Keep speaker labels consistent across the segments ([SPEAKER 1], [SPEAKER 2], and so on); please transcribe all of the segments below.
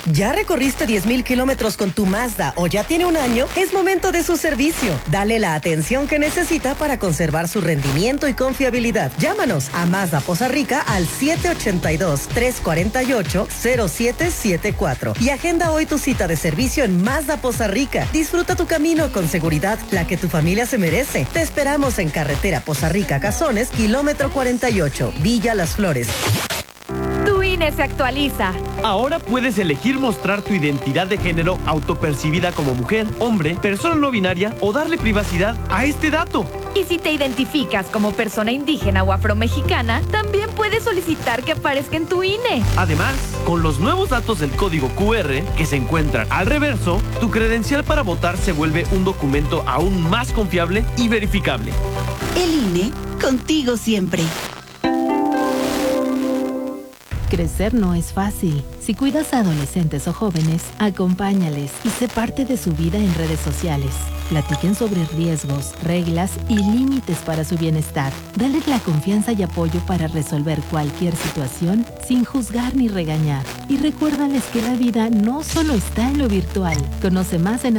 [SPEAKER 1] ¿Ya recorriste 10,000 kilómetros con tu Mazda o ya tiene un año? Es momento de su servicio. Dale la atención que necesita para conservar su rendimiento y confiabilidad. Llámanos a Mazda Poza Rica al 782-348-0774 y agenda hoy tu cita de servicio en Mazda Poza Rica. Disfruta tu camino con seguridad, la que tu familia se merece. Te esperamos en carretera Poza Rica Cazones, kilómetro 48, Villa Las Flores.
[SPEAKER 2] Tu INE se actualiza.
[SPEAKER 3] Ahora puedes elegir mostrar tu identidad de género autopercibida como mujer, hombre, persona no binaria o darle privacidad a este dato.
[SPEAKER 2] Y si te identificas como persona indígena o afromexicana, también puedes solicitar que aparezca en tu INE.
[SPEAKER 3] Además, con los nuevos datos del código QR que se encuentran al reverso, tu credencial para votar se vuelve un documento aún más confiable y verificable.
[SPEAKER 4] El INE, contigo siempre.
[SPEAKER 5] Crecer no es fácil. Si cuidas a adolescentes o jóvenes, acompáñales y sé parte de su vida en redes sociales. Platiquen sobre riesgos, reglas y límites para su bienestar. Dales la confianza y apoyo para resolver cualquier situación sin juzgar ni regañar. Y recuérdales que la vida no solo está en lo virtual. Conoce más en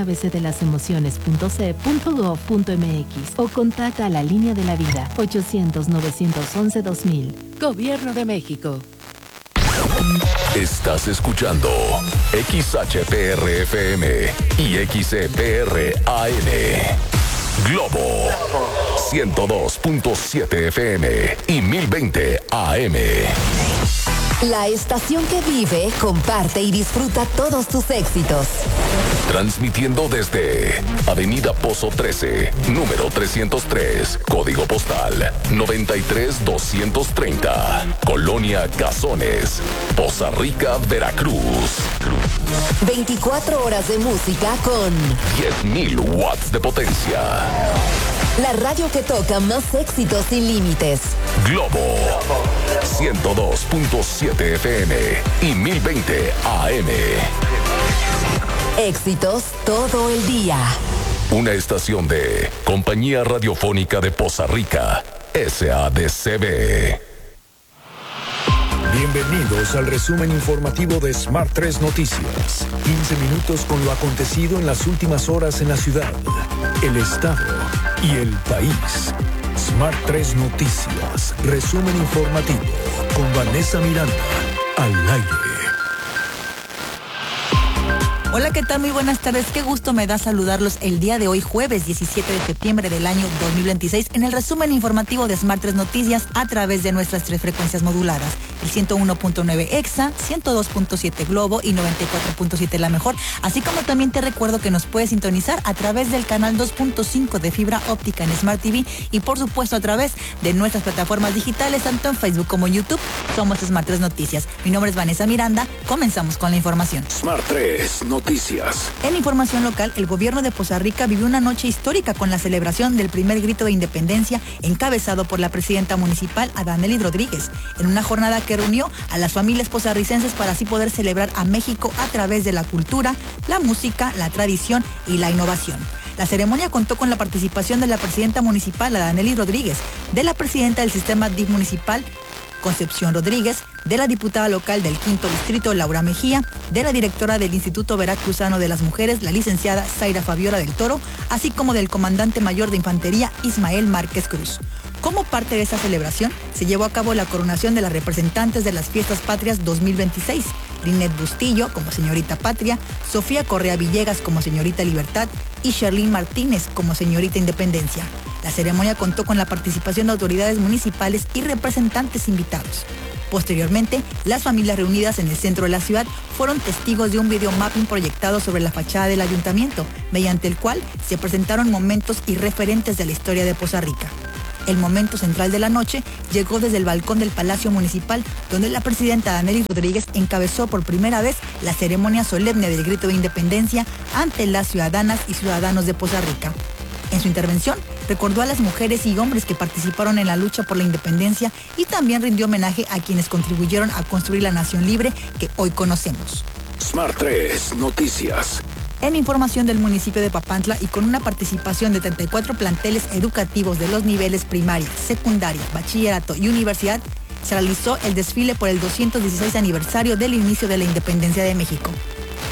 [SPEAKER 5] abcdelasemociones.ce.gov.mx o contacta a la línea de la vida 800-911-2000. Gobierno de México.
[SPEAKER 6] Estás escuchando XHPR-FM y XCPR-AM. Globo 102.7 FM y 1020 AM.
[SPEAKER 7] La estación que vive, comparte y disfruta todos tus éxitos.
[SPEAKER 6] Transmitiendo desde Avenida Pozo 13, número 303, código postal 93230, Colonia Cazones, Poza Rica, Veracruz.
[SPEAKER 7] 24 horas de música con
[SPEAKER 6] 10,000 watts de potencia.
[SPEAKER 7] La radio que toca más éxitos sin límites.
[SPEAKER 6] Globo 102.7 FM y 1020 AM.
[SPEAKER 7] Éxitos todo el día.
[SPEAKER 6] Una estación de Compañía Radiofónica de Poza Rica, SADCB.
[SPEAKER 8] Bienvenidos al resumen informativo de Smart 3 Noticias. 15 minutos con lo acontecido en las últimas horas en la ciudad, el estado y el país. Smart 3 Noticias, resumen informativo con Vanessa Miranda, al aire.
[SPEAKER 4] Hola, ¿qué tal? Muy buenas tardes. Qué gusto me da saludarlos el día de hoy, jueves 17 de septiembre del año 2026, en el resumen informativo de Smart 3 Noticias a través de nuestras 3 frecuencias moduladas. El 101.9 EXA, 102.7 Globo y 94.7 La Mejor. Así como también te recuerdo que nos puedes sintonizar a través del canal 2.5 de fibra óptica en Smart TV y por supuesto a través de nuestras plataformas digitales, tanto en Facebook como en YouTube. Somos Smart 3 Noticias. Mi nombre es Vanessa Miranda. Comenzamos con la información.
[SPEAKER 8] Smart 3 Noticias.
[SPEAKER 4] En información local, el gobierno de Poza Rica vivió una noche histórica con la celebración del primer grito de independencia encabezado por la presidenta municipal Adanelis Rodríguez, en una jornada que reunió a las familias pozarricenses para así poder celebrar a México a través de la cultura, la música, la tradición y la innovación. La ceremonia contó con la participación de la presidenta municipal Adanelis Rodríguez, de la presidenta del sistema DIF municipal Concepción Rodríguez, de la diputada local del 5º Distrito, Laura Mejía, de la directora del Instituto Veracruzano de las Mujeres, la licenciada Zaira Fabiola del Toro, así como del comandante mayor de infantería, Ismael Márquez Cruz. Como parte de esta celebración, se llevó a cabo la coronación de las representantes de las Fiestas Patrias 2026, Linet Bustillo como señorita Patria, Sofía Correa Villegas como señorita Libertad y Sherlyn Martínez como señorita Independencia. La ceremonia contó con la participación de autoridades municipales y representantes invitados. Posteriormente, las familias reunidas en el centro de la ciudad fueron testigos de un videomapping proyectado sobre la fachada del ayuntamiento, mediante el cual se presentaron momentos y referentes de la historia de Poza Rica. El momento central de la noche llegó desde el balcón del Palacio Municipal, donde la presidenta Adanelis Rodríguez encabezó por primera vez la ceremonia solemne del grito de independencia ante las ciudadanas y ciudadanos de Poza Rica. En su intervención, recordó a las mujeres y hombres que participaron en la lucha por la independencia y también rindió homenaje a quienes contribuyeron a construir la nación libre que hoy conocemos.
[SPEAKER 8] Smart 3 Noticias.
[SPEAKER 4] En información del municipio de Papantla y con una participación de 34 planteles educativos de los niveles primaria, secundaria, bachillerato y universidad, se realizó el desfile por el 216 aniversario del inicio de la independencia de México.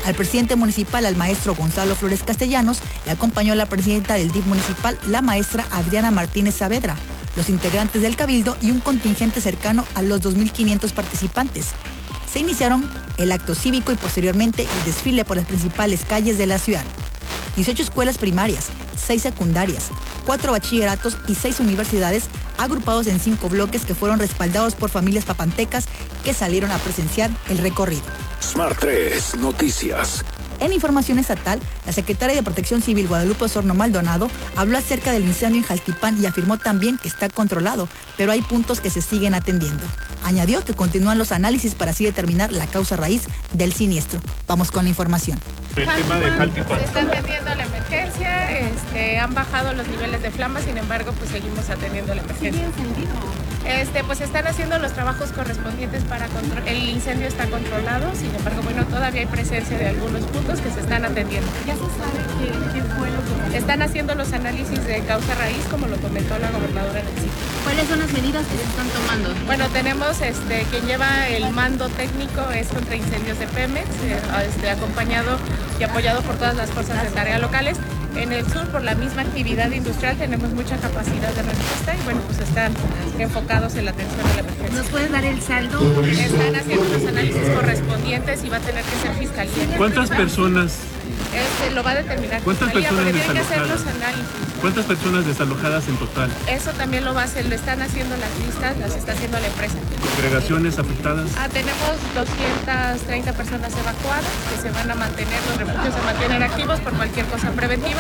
[SPEAKER 4] Al presidente municipal, al maestro Gonzalo Flores Castellanos, le acompañó la presidenta del DIF municipal, la maestra Adriana Martínez Saavedra, los integrantes del Cabildo y un contingente cercano a los 2.500 participantes. Se iniciaron el acto cívico y posteriormente el desfile por las principales calles de la ciudad. 18 escuelas primarias, 6 secundarias, 4 bachilleratos y 6 universidades agrupados en 5 bloques que fueron respaldados por familias papantecas que salieron a presenciar el recorrido.
[SPEAKER 8] Smart 3 Noticias.
[SPEAKER 4] En información estatal, la secretaria de Protección Civil Guadalupe Osorno Maldonado habló acerca del incendio en Jaltipán y afirmó también que está controlado, pero hay puntos que se siguen atendiendo. Añadió que continúan los análisis para así determinar la causa raíz del siniestro. Vamos con la información.
[SPEAKER 9] El tema de Jaltipán.
[SPEAKER 10] Se está atendiendo la emergencia, han bajado los niveles de flama, sin embargo, pues seguimos atendiendo la emergencia. Pues están haciendo los trabajos correspondientes para control. El incendio está controlado, sin embargo, bueno, todavía hay presencia de algunos puntos que se están atendiendo.
[SPEAKER 11] ¿Ya se sabe qué fue lo que...
[SPEAKER 10] Están haciendo los análisis de causa raíz, como lo comentó la gobernadora en el sitio.
[SPEAKER 11] ¿Cuáles son las medidas que se están tomando?
[SPEAKER 10] Bueno, tenemos quien lleva el mando técnico es contra incendios de Pemex, acompañado y apoyado por todas las fuerzas de tarea locales. En el sur, por la misma actividad industrial, tenemos mucha capacidad de respuesta y bueno, pues están enfocados en la atención a la emergencia.
[SPEAKER 11] ¿Nos puedes dar el saldo?
[SPEAKER 10] Están haciendo los análisis correspondientes y va a tener que ser fiscalía.
[SPEAKER 9] ¿Cuántas personas?
[SPEAKER 10] Lo va a determinar.
[SPEAKER 9] ¿Cuántas personas desalojadas?
[SPEAKER 10] Que hacer los análisis.
[SPEAKER 9] ¿Cuántas personas desalojadas en total?
[SPEAKER 10] Eso también lo va a hacer, lo están haciendo las listas, las está haciendo la empresa.
[SPEAKER 9] ¿Congregaciones afectadas?
[SPEAKER 10] Tenemos 230 personas evacuadas que se van a mantener, los refugios se mantienen activos por cualquier cosa preventiva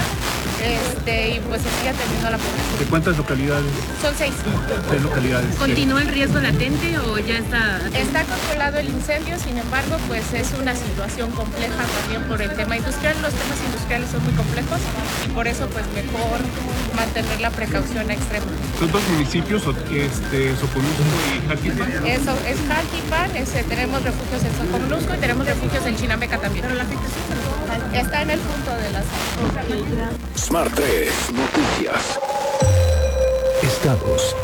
[SPEAKER 10] y pues se sigue atendiendo a la población.
[SPEAKER 9] ¿De cuántas localidades?
[SPEAKER 10] Son 6.
[SPEAKER 9] 6 localidades.
[SPEAKER 11] ¿Continúa el riesgo latente o ya está?
[SPEAKER 10] Está controlado el incendio, sin embargo, pues es una situación compleja también por el tema industrial. Los temas industriales son muy complejos y por eso pues mejor mantener la precaución extrema.
[SPEAKER 9] ¿Son dos municipios, Soconusco y Jaltipán?
[SPEAKER 10] Eso es Jaltipán, tenemos refugios en Soconusco y tenemos refugios en Chinameca también.
[SPEAKER 11] Pero la afectación
[SPEAKER 10] está en el punto de las...
[SPEAKER 8] Smart 3 Noticias. Estados.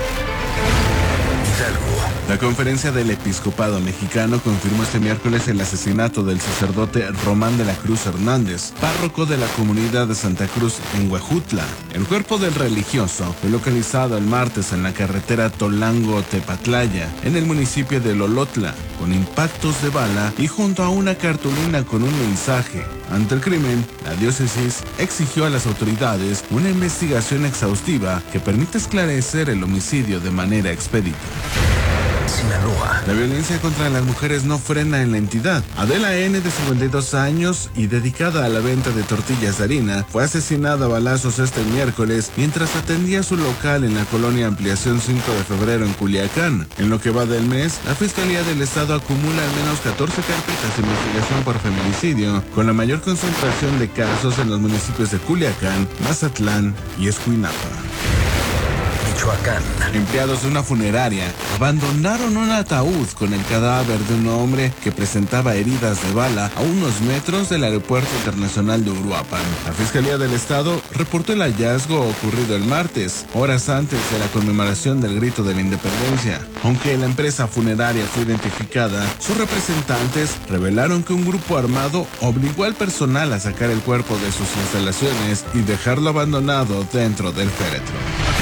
[SPEAKER 12] La Conferencia del Episcopado Mexicano confirmó este miércoles el asesinato del sacerdote Román de la Cruz Hernández, párroco de la comunidad de Santa Cruz en Huejutla. El cuerpo del religioso fue localizado el martes en la carretera Tolango-Tepatlaya, en el municipio de Lolotla, con impactos de bala y junto a una cartulina con un mensaje. Ante el crimen, la diócesis exigió a las autoridades una investigación exhaustiva que permita esclarecer el homicidio de manera expedita.
[SPEAKER 8] Sinaloa.
[SPEAKER 12] La violencia contra las mujeres no frena en la entidad. Adela N., de 52 años y dedicada a la venta de tortillas de harina, fue asesinada a balazos este miércoles mientras atendía su local en la colonia Ampliación 5 de febrero en Culiacán. En lo que va del mes, la Fiscalía del Estado acumula al menos 14 carpetas de investigación por feminicidio, con la mayor concentración de casos en los municipios de Culiacán, Mazatlán y Escuinapa.
[SPEAKER 8] Michoacán.
[SPEAKER 12] Empleados de una funeraria abandonaron un ataúd con el cadáver de un hombre que presentaba heridas de bala a unos metros del Aeropuerto Internacional de Uruapan. La Fiscalía del Estado reportó el hallazgo ocurrido el martes, horas antes de la conmemoración del Grito de la Independencia. Aunque la empresa funeraria fue identificada, sus representantes revelaron que un grupo armado obligó al personal a sacar el cuerpo de sus instalaciones y dejarlo abandonado dentro del féretro.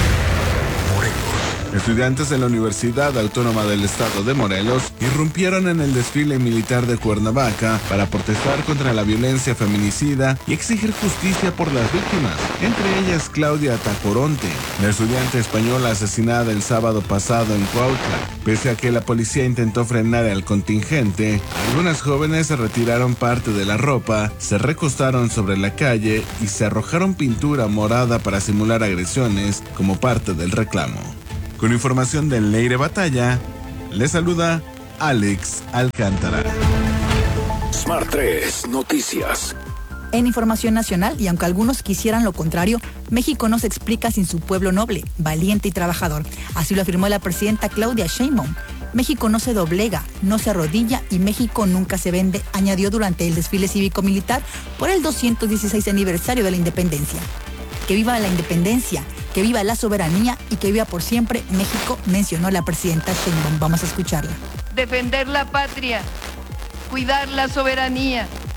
[SPEAKER 12] Estudiantes de la Universidad Autónoma del Estado de Morelos irrumpieron en el desfile militar de Cuernavaca para protestar contra la violencia feminicida y exigir justicia por las víctimas, entre ellas Claudia Tacoronte, la estudiante española asesinada el sábado pasado en Cuautla. Pese a que la policía intentó frenar al contingente, algunas jóvenes se retiraron parte de la ropa, se recostaron sobre la calle y se arrojaron pintura morada para simular agresiones como parte del reclamo. Con información de Leire Batalla, le saluda Alex Alcántara.
[SPEAKER 8] Smart 3 Noticias.
[SPEAKER 4] En información nacional, y aunque algunos quisieran lo contrario, México no se explica sin su pueblo noble, valiente y trabajador. Así lo afirmó la presidenta Claudia Sheinbaum. México no se doblega, no se arrodilla y México nunca se vende, añadió durante el desfile cívico-militar por el 216 aniversario de la independencia. Que viva la independencia, que viva la soberanía y que viva por siempre México, mencionó la presidenta Sheinbaum. Vamos a escucharla.
[SPEAKER 13] Defender la patria, cuidar la soberanía,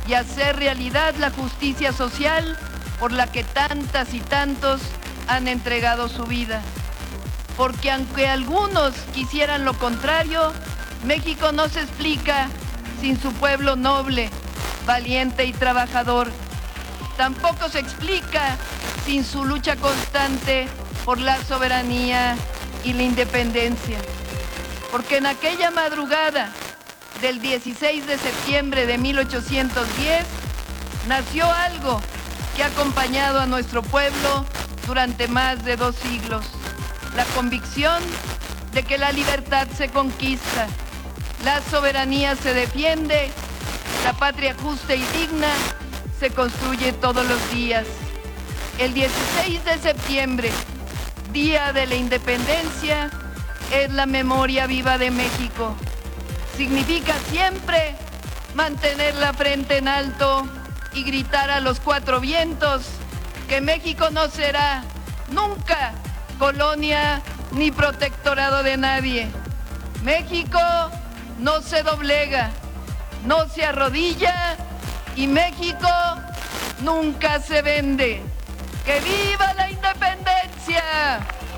[SPEAKER 13] y hacer realidad la justicia social por la que tantas y tantos han entregado su vida. Porque aunque algunos quisieran lo contrario, México no se explica sin su pueblo noble, valiente y trabajador. Tampoco se explica sin su lucha constante por la soberanía y la independencia. Porque en aquella madrugada del 16 de septiembre de 1810 nació algo que ha acompañado a nuestro pueblo durante más de 2 siglos. La convicción de que la libertad se conquista, la soberanía se defiende, la patria justa y digna se construye todos los días. El 16 de septiembre, Día de la Independencia, es la memoria viva de México. Significa siempre mantener la frente en alto y gritar a los 4 vientos que México no será nunca colonia ni protectorado de nadie. México no se doblega, no se arrodilla y México nunca se vende. ¡Que viva la independencia!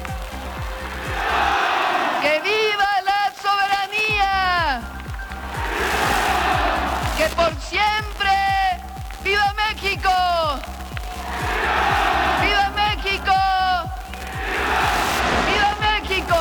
[SPEAKER 13] ¡Que viva la soberanía! ¡Que por siempre viva México! ¡Viva México! ¡Viva México!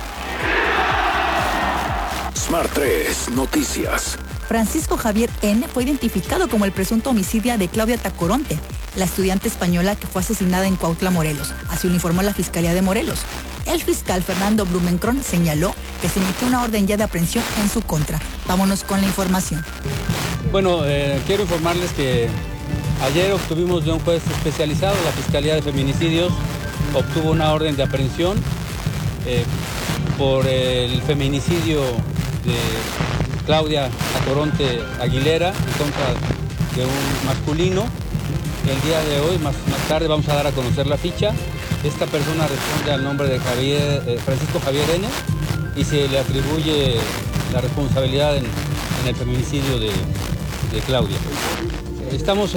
[SPEAKER 6] Smart 3 Noticias.
[SPEAKER 4] Francisco Javier N. fue identificado como el presunto homicida de Claudia Tacoronte, la estudiante española que fue asesinada en Cuautla, Morelos. Así lo informó la Fiscalía de Morelos. El fiscal Fernando Blumenkron señaló que se emitió una orden ya de aprehensión en su contra. Vámonos con la información.
[SPEAKER 14] Bueno, quiero informarles que ayer obtuvimos de un juez especializado, la Fiscalía de Feminicidios obtuvo una orden de aprehensión por el feminicidio de Claudia Tacoronte Aguilera en contra de un masculino. El día de hoy, más tarde, vamos a dar a conocer la ficha. Esta persona responde al nombre de Francisco Javier N. y se le atribuye la responsabilidad en el feminicidio de Claudia. Estamos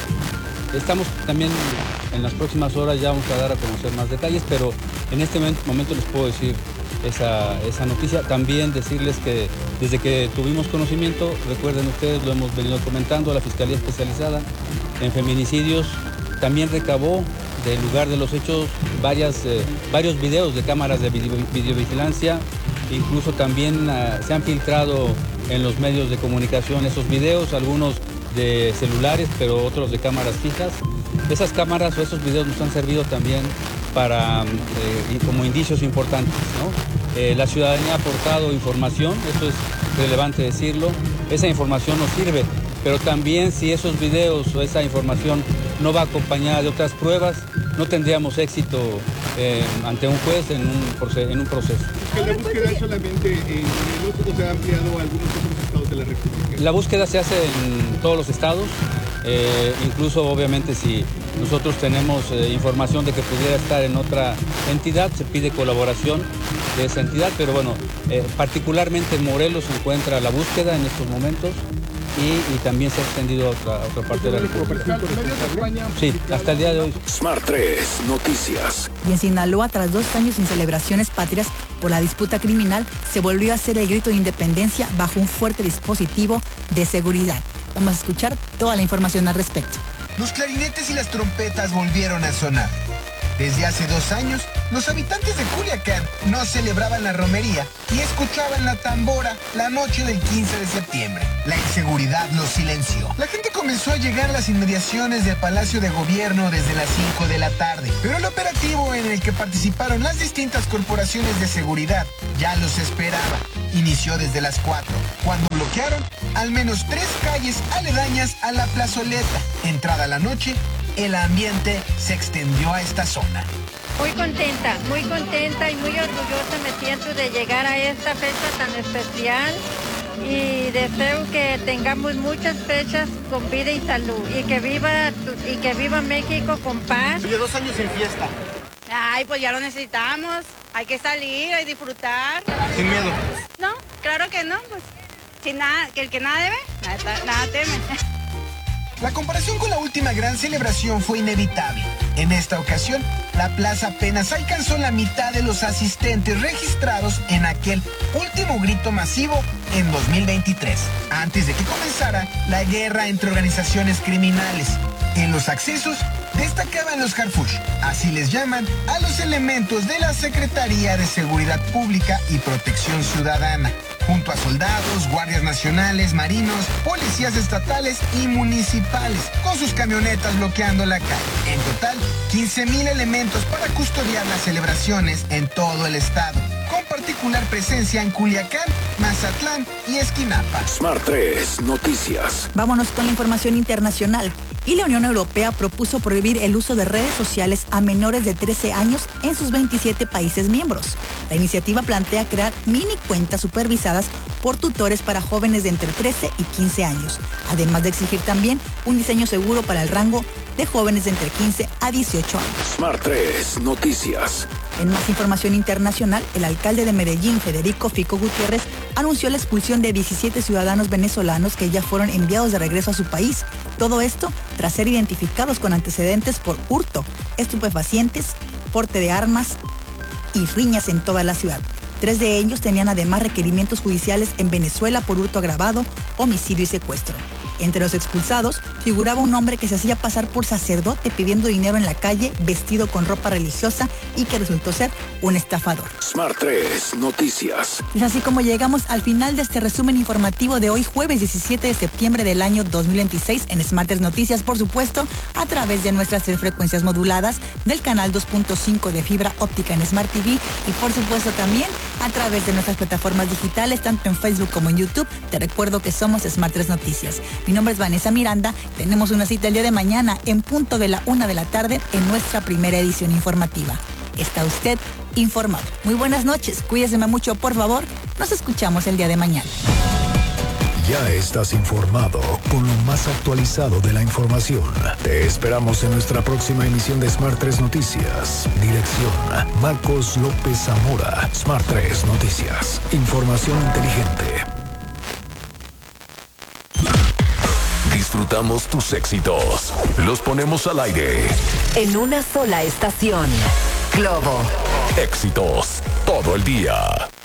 [SPEAKER 14] también en las próximas horas, ya vamos a dar a conocer más detalles, pero en este momento les puedo decir esa noticia. También decirles que desde que tuvimos conocimiento, recuerden ustedes, lo hemos venido comentando, la Fiscalía Especializada en Feminicidios también recabó del lugar de los hechos varios videos de cámaras de videovigilancia. Incluso también se han filtrado en los medios de comunicación esos videos, algunos de celulares, pero otros de cámaras fijas. Esas cámaras o esos videos nos han servido también como indicios importantes, ¿no? La ciudadanía ha aportado información, eso es relevante decirlo. Esa información nos sirve, pero también si esos videos o esa información no va acompañada de otras pruebas, no tendríamos éxito ante un juez en un proceso.
[SPEAKER 9] ¿La búsqueda es solamente en Morelos o se ha ampliado a algunos otros estados de la República?
[SPEAKER 14] La búsqueda se hace en todos los estados, incluso obviamente si nosotros tenemos información de que pudiera estar en otra entidad, se pide colaboración de esa entidad, pero bueno, particularmente en Morelos se encuentra la búsqueda en estos momentos y también se ha extendido a otra parte de la República. Sí, hasta el día de hoy.
[SPEAKER 6] Smart 3 Noticias.
[SPEAKER 4] Y en Sinaloa, tras 2 años sin celebraciones patrias por la disputa criminal, se volvió a hacer el grito de independencia bajo un fuerte dispositivo de seguridad. Vamos a escuchar toda la información al respecto.
[SPEAKER 15] Los clarinetes y las trompetas volvieron a sonar. Desde hace 2 años, los habitantes de Culiacán no celebraban la romería y escuchaban la tambora la noche del 15 de septiembre. La inseguridad los silenció. La gente comenzó a llegar a las inmediaciones del Palacio de Gobierno desde las 5 de la tarde. Pero el operativo en el que participaron las distintas corporaciones de seguridad ya los esperaba. Inició desde las 4, cuando bloquearon al menos 3 calles aledañas a la plazoleta. Entrada la noche, el ambiente se extendió a esta zona.
[SPEAKER 16] Muy contenta y muy orgullosa me siento de llegar a esta fecha tan especial y deseo que tengamos muchas fechas con vida y salud y que viva México con paz.
[SPEAKER 15] Oye, 2 años sin fiesta.
[SPEAKER 11] Ay, pues ya lo necesitamos. Hay que salir, hay que disfrutar.
[SPEAKER 15] Sin miedo.
[SPEAKER 11] No, claro que no, pues. Sin nada, que el que nada debe, nada teme.
[SPEAKER 15] La comparación con la última gran celebración fue inevitable. En esta ocasión, la plaza apenas alcanzó la mitad de los asistentes registrados en aquel último grito masivo en 2023, antes de que comenzara la guerra entre organizaciones criminales. En los accesos destacaban los Harfush, así les llaman a los elementos de la Secretaría de Seguridad Pública y Protección Ciudadana, junto a soldados, guardias nacionales, marinos, policías estatales y municipales, con sus camionetas bloqueando la calle. En total, 15,000 elementos para custodiar las celebraciones en todo el estado, con particular presencia en Culiacán, Mazatlán y Esquinapa.
[SPEAKER 6] Smart 3 Noticias.
[SPEAKER 4] Vámonos con la información internacional. Y la Unión Europea propuso prohibir el uso de redes sociales a menores de 13 años en sus 27 países miembros. La iniciativa plantea crear mini cuentas supervisadas por tutores para jóvenes de entre 13 y 15 años, además de exigir también un diseño seguro para el rango de jóvenes de entre 15 a 18 años.
[SPEAKER 6] Smart 3 Noticias.
[SPEAKER 4] En más información internacional, el alcalde de Medellín, Federico Fico Gutiérrez, anunció la expulsión de 17 ciudadanos venezolanos que ya fueron enviados de regreso a su país. Todo esto tras ser identificados con antecedentes por hurto, estupefacientes, porte de armas y riñas en toda la ciudad. 3 de ellos tenían además requerimientos judiciales en Venezuela por hurto agravado, homicidio y secuestro. Entre los expulsados figuraba un hombre que se hacía pasar por sacerdote pidiendo dinero en la calle, vestido con ropa religiosa y que resultó ser un estafador.
[SPEAKER 6] Smart 3 Noticias.
[SPEAKER 4] Es así como llegamos al final de este resumen informativo de hoy, jueves 17 de septiembre del año 2026 en Smart 3 Noticias, por supuesto, a través de nuestras 3 frecuencias moduladas del canal 2.5 de fibra óptica en Smart TV y por supuesto también a través de nuestras plataformas digitales, tanto en Facebook como en YouTube. Te recuerdo que somos Smart 3 Noticias. Mi nombre es Vanessa Miranda. Tenemos una cita el día de mañana en punto de la 1 de la tarde en nuestra primera edición informativa. Está usted informado. Muy buenas noches. Cuídese mucho, por favor. Nos escuchamos el día de mañana.
[SPEAKER 8] Ya estás informado con lo más actualizado de la información. Te esperamos en nuestra próxima emisión de Smart 3 Noticias. Dirección: Marcos López Zamora. Smart 3 Noticias. Información inteligente.
[SPEAKER 6] Disfrutamos tus éxitos. Los ponemos al aire.
[SPEAKER 7] En una sola estación. Globo.
[SPEAKER 6] Éxitos todo el día.